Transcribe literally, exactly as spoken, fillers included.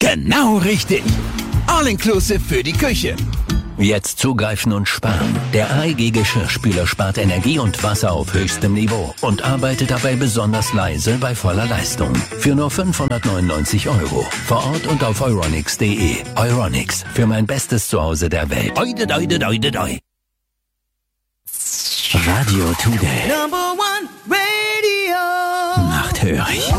Genau richtig. All-inclusive für die Küche. Jetzt zugreifen und sparen. Der A E G Geschirrspüler spart Energie und Wasser auf höchstem Niveau und arbeitet dabei besonders leise bei voller Leistung. Für nur fünfhundertneunundneunzig Euro. Vor Ort und auf euronics punkt de. Euronics, für mein bestes Zuhause der Welt. Oide, oide, oide, oide. Radio Today. Number one radio. Nachthörig.